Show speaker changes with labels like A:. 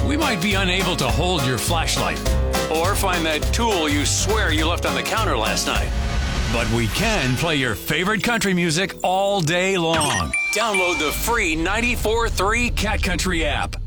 A: we might be unable to hold your flashlight
B: Or find that tool you swear you left on the counter last night.
A: but we can play your favorite country music all day long.
B: Download the free 94.3
A: Cat Country app.